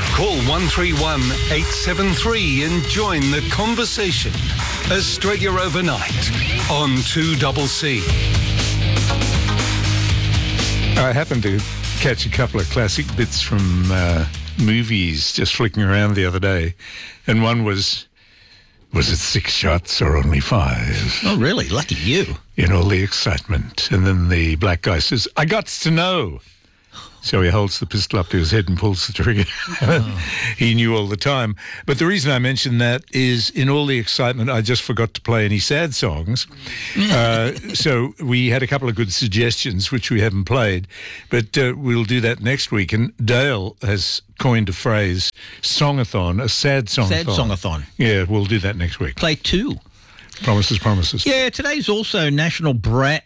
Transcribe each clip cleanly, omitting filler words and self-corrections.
Call 131 873 and join the conversation. Australia Overnight on 2CC. I happened to catch a couple of classic bits from movies just flicking around the other day, and one was it 6 shots or only 5? Oh, really? Lucky you. In all the excitement. And then the black guy says, I gots to know. So he holds the pistol up to his head and pulls the trigger. He knew all the time. But the reason I mentioned that is in all the excitement, I just forgot to play any sad songs. So we had a couple of good suggestions, which we haven't played. But we'll do that next week. And Dale has coined a phrase, songathon, a sad songathon. Sad songathon. Yeah, we'll do that next week. Play 2. Promises. Yeah, today's also National Brown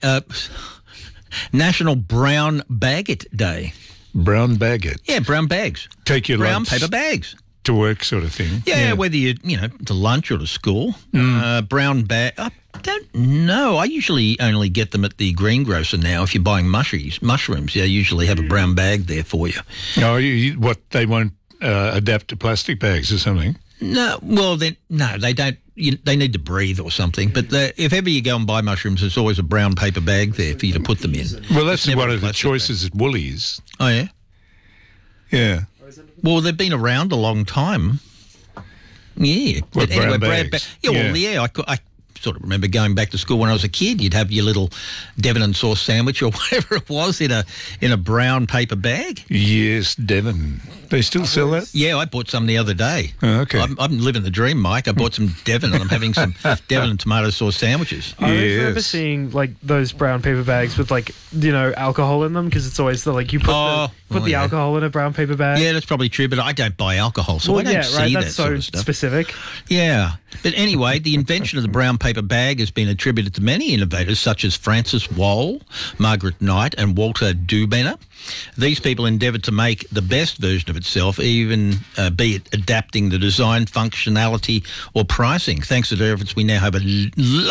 Baguette Day. Brown baguette. Yeah, brown bags. Take your brown lunch paper bags. to work sort of thing. Yeah, whether you to lunch or to school. Brown bag. I don't know. I usually only get them at the greengrocer now. If you're buying mushrooms, they usually have a brown bag there for you. Oh, they won't adapt to plastic bags or something? No, well, they don't. They need to breathe or something. But if ever you go and buy mushrooms, there's always a brown paper bag there for you to put them in. Well, that's one of the choices at Woolies. Oh, yeah? Yeah. Well, they've been around a long time. Yeah. What, brown bags? I sort of remember going back to school when I was a kid. You'd have your little Devon and sauce sandwich or whatever it was in a brown paper bag. Yes, Devon. They still sell that? Yeah, I bought some the other day. Oh, okay. I'm living the dream, Mike. I bought some Devon and I'm having some Devon and tomato sauce sandwiches. I remember seeing those brown paper bags with alcohol in them, because it's always you put the alcohol in a brown paper bag. Yeah, that's probably true, but I don't buy alcohol, so I don't see that's that so sort of stuff. Specific. Yeah. But anyway, the invention of the brown paper bag has been attributed to many innovators such as Francis Wohl, Margaret Knight and Walter Dubenner. These people endeavoured to make the best version of itself, even be it adapting the design, functionality or pricing. Thanks to their efforts, we now have a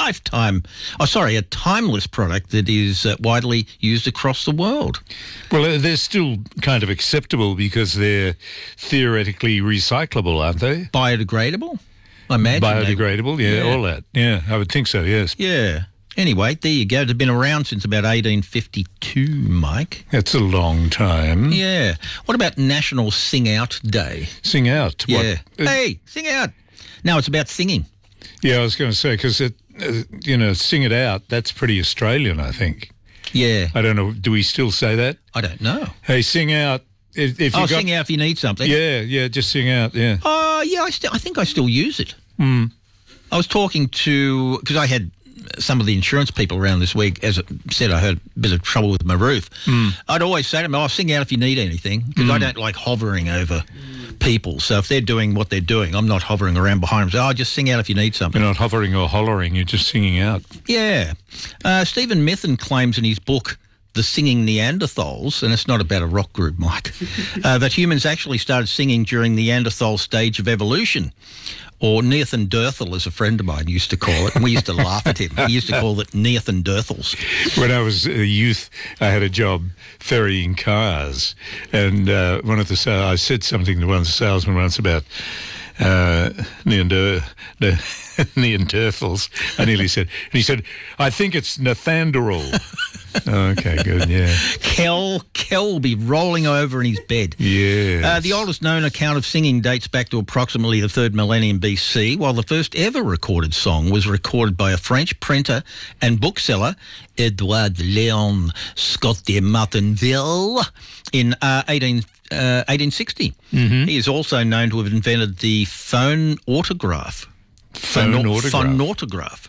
timeless product that is widely used across the world. Well, they're still kind of acceptable because they're theoretically recyclable, aren't they? Biodegradable? I imagine. Biodegradable, all that. Yeah, I would think so, yes. Yeah. Anyway, there you go. They've been around since about 1852, Mike. That's a long time. Yeah. What about National Sing Out Day? Sing out? Yeah. What? Hey, sing out. No, it's about singing. Yeah, I was going to say, because, sing it out, that's pretty Australian, I think. Yeah. I don't know. Do we still say that? I don't know. Hey, sing out. Sing out if you need something. Yeah, just sing out, yeah. Oh, yeah, I think I still use it. Mm. I was talking because I had some of the insurance people around this week. As I said, I had a bit of trouble with my roof. I'd always say to them, sing out if you need anything, because I don't like hovering over people. So if they're doing what they're doing, I'm not hovering around behind them. So just sing out if you need something. You're not hovering or hollering, you're just singing out. Yeah. Stephen Mithen claims in his book, The Singing Neanderthals, and it's not about a rock group, Mike, that humans actually started singing during the Neanderthal stage of evolution. Or Neanderthal, as a friend of mine used to call it, and we used to laugh at him. He used to call it Neanderthals. When I was a youth, I had a job ferrying cars, and I said something to one of the salesmen once about Neanderthals. I nearly said, and he said, I think it's Nathanderall. Okay, good, yeah. Kel will be rolling over in his bed. Yeah. The oldest known account of singing dates back to approximately the 3rd millennium BC, while the first ever recorded song was recorded by a French printer and bookseller, Edouard Léon Scott de Martinville, in 1860. Mm-hmm. He is also known to have invented the phonautograph. Phonautograph.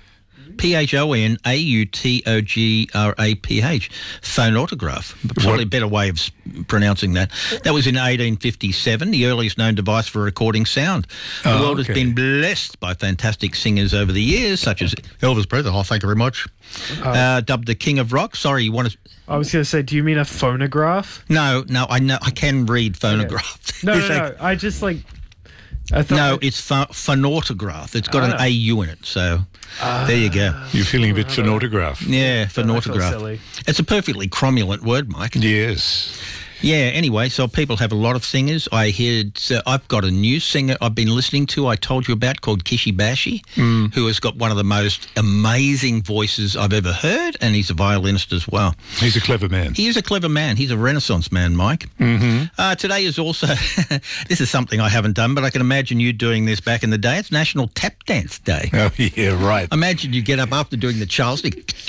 Phonautograph. Phonautograph. Probably a better way of pronouncing that. That was in 1857, the earliest known device for recording sound. The world has been blessed by fantastic singers over the years, such as Elvis Presley. Oh, thank you very much. Dubbed the King of Rock. Sorry, you want to... I was going to say, do you mean a phonograph? No, I know. I can read phonograph. Okay. No. I just it's phonautograph. It's got an AU in it, so there you go. You're feeling a bit phonautograph. Yeah, phonautograph. Silly. It's a perfectly cromulent word, Mike. Yes. Yeah, anyway, so people have a lot of singers. I've got a new singer I've been listening to, I told you about, called Kishi Bashi, who has got one of the most amazing voices I've ever heard, and he's a violinist as well. He's a clever man. He is a clever man. He's a Renaissance man, Mike. Today is also, this is something I haven't done, but I can imagine you doing this back in the day. It's National Tap Dance Day. Oh, yeah, right. Imagine you get up after doing the Charles.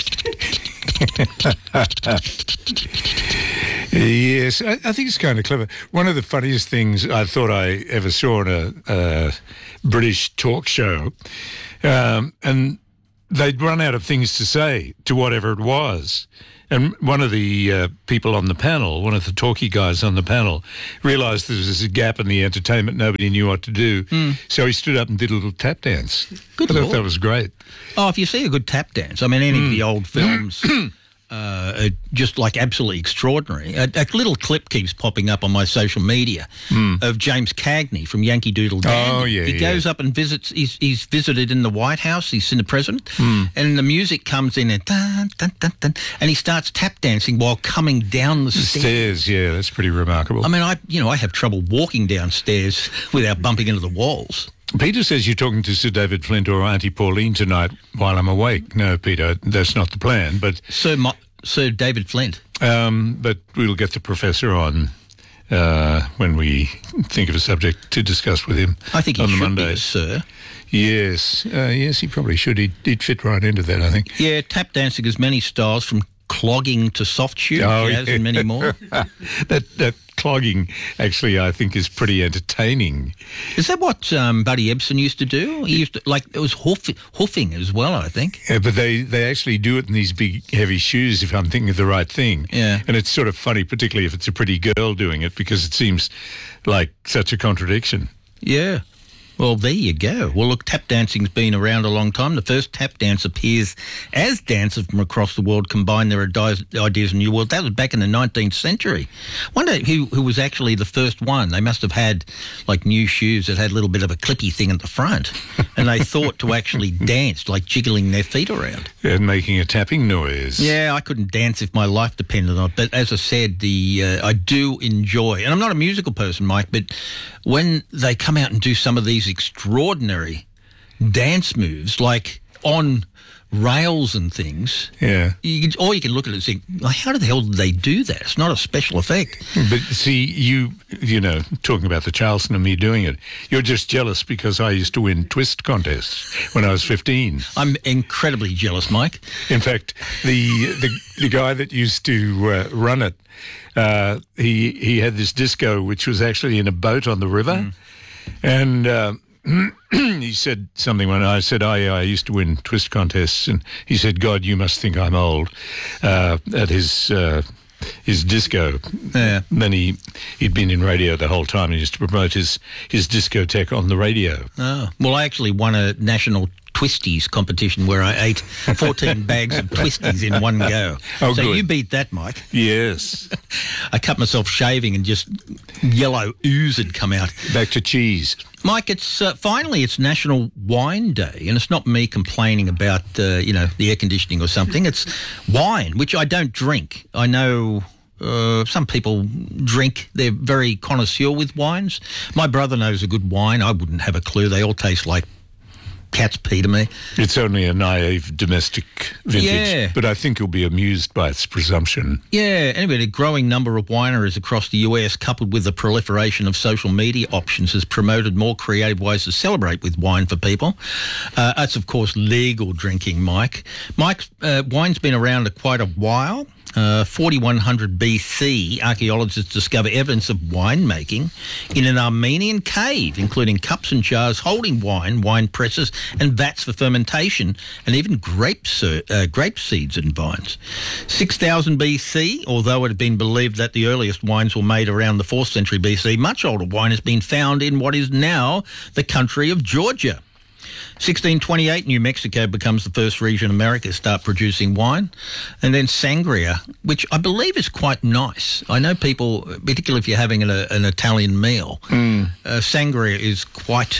Yes, I think it's kind of clever. One of the funniest things I thought I ever saw on a British talk show, and they'd run out of things to say to whatever it was. And one of the people on the panel, one of the talkie guys on the panel, realised there was a gap in the entertainment. Nobody knew what to do. So he stood up and did a little tap dance. Good I thought Lord. that was great. Oh, if you see a good tap dance, I mean, any of the old films are just like absolutely extraordinary. A little clip keeps popping up on my social media of James Cagney from Yankee Doodle Dandy. Oh, yeah, He goes up and visits, he's visited in the White House, he's seen the president, and the music comes in and dun, dun, dun, dun, and he starts tap dancing while coming down the stairs. Stairs, yeah, that's pretty remarkable. I mean, I have trouble walking downstairs without bumping into the walls. Peter says you're talking to Sir David Flint or Auntie Pauline tonight while I'm awake. No, Peter, that's not the plan. But Sir David Flint. But we'll get the professor on when we think of a subject to discuss with him. I think he on the should Monday. be a sir. Yes, yes, he probably should. He'd fit right into that, I think. Yeah, tap dancing has many styles, from clogging to soft shoe, jazz, and many more. that clogging, actually, I think is pretty entertaining. Is that what Buddy Ebsen used to do? He used to, it was hoofing as well, I think. Yeah, but they actually do it in these big, heavy shoes, if I'm thinking of the right thing. Yeah. And it's sort of funny, particularly if it's a pretty girl doing it, because it seems like such a contradiction. Yeah. Well, there you go. Well, look, tap dancing's been around a long time. The first tap dance appears as dancers from across the world combine their ideas in New World. That was back in the 19th century. Wonder who was actually the first one. They must have had, new shoes that had a little bit of a clippy thing at the front, and they thought to actually dance, jiggling their feet around. And making a tapping noise. Yeah, I couldn't dance if my life depended on it. But as I said, I do enjoy, and I'm not a musical person, Mike, but when they come out and do some of these extraordinary dance moves, like on rails and things, yeah, you can look at it and think, how the hell did they do that? It's not a special effect. But see, you know, talking about the Charleston and me doing it, you're just jealous because I used to win twist contests when I was 15. I'm incredibly jealous, Mike. In fact, the guy that used to run it, he had this disco which was actually in a boat on the river, and he said something when I said, I used to win twist contests, and he said, God, you must think I'm old, at his disco. Yeah. Then he'd been in radio the whole time. He used to promote his discotheque on the radio. Oh, well, I actually won a national Twisties competition where I ate 14 bags of Twisties in one go. Oh, so good. you beat that, Mike. Yes. I cut myself shaving and just yellow ooze had come out. Back to cheese. Mike, it's finally it's National Wine Day, and it's not me complaining about the air conditioning or something. It's wine, which I don't drink. I know some people drink; they're very connoisseur with wines. My brother knows a good wine. I wouldn't have a clue. They all taste like cat's pee to me. It's only a naive domestic vintage, Yeah. but I think you'll be amused by its presumption. Yeah, anyway, the growing number of wineries across the US, coupled with the proliferation of social media options, has promoted more creative ways to celebrate with wine for people. That's, of course, legal drinking, Mike. Wine's been around quite a while. 4100 BC, archaeologists discover evidence of winemaking in an Armenian cave, including cups and jars holding wine presses, and vats for fermentation, and even grape seeds and vines. 6000 BC, although it had been believed that the earliest wines were made around the 4th century BC, much older wine has been found in what is now the country of Georgia. 1628, New Mexico becomes the first region in America to start producing wine. And then sangria, which I believe is quite nice. I know people, particularly if you're having an Italian meal, sangria is quite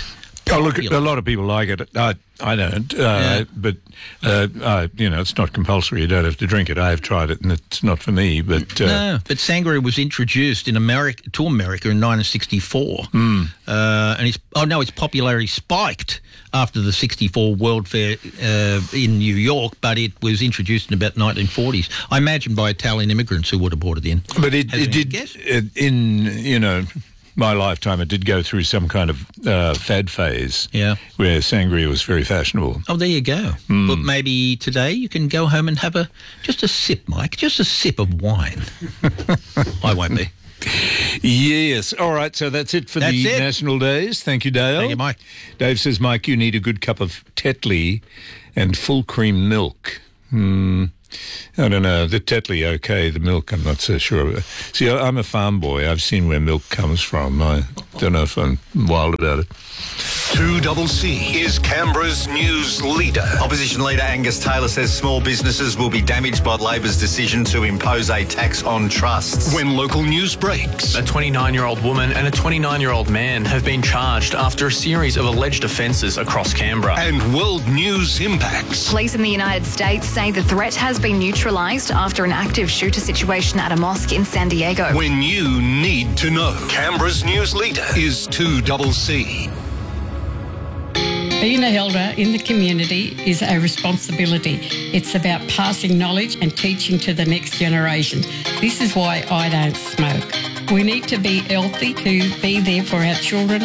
Oh, look, a lot of people like it. I don't, but it's not compulsory. You don't have to drink it. I have tried it, and it's not for me. But no, but sangria was introduced in America in 1964, and its popularity spiked after the '64 World Fair in New York, but it was introduced in about 1940s. I imagine by Italian immigrants who would have brought it in. But it did in my lifetime, it did go through some kind of fad phase where sangria was very fashionable. Oh, there you go. But maybe today you can go home and have just a sip, Mike, just a sip of wine. I won't be. Yes. All right, so that's it for the National Days. Thank you, Dale. Thank you, Mike. Dave says, Mike, you need a good cup of Tetley and full cream milk. I don't know. The Tetley, okay. The milk, I'm not so sure. See, I'm a farm boy. I've seen where milk comes from. I don't know if I'm wild about it. 2CC is Canberra's news leader. Opposition leader Angus Taylor says small businesses will be damaged by Labor's decision to impose a tax on trusts. When local news breaks. A 29-year-old woman and a 29-year-old man have been charged after a series of alleged offences across Canberra. And world news impacts. Police in the United States say the threat has been neutralised after an active shooter situation at a mosque in San Diego. When you need to know. Canberra's news leader is 2CC. Being an elder in the community is a responsibility. It's about passing knowledge and teaching to the next generation. This is why I don't smoke. We need to be healthy to be there for our children